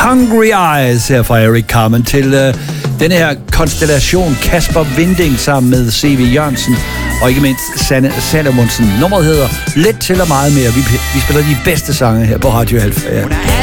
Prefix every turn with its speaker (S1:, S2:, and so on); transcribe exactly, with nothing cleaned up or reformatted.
S1: Hungry Eyes her fra Eric Carmen til uh, denne her konstellation Kasper Winding sammen med C V Jørgensen og ikke mindst Sanne Salomonsen. Nummeret hedder Let til og meget mere. Vi, vi spiller de bedste sange her på Radio Alfa. Ja.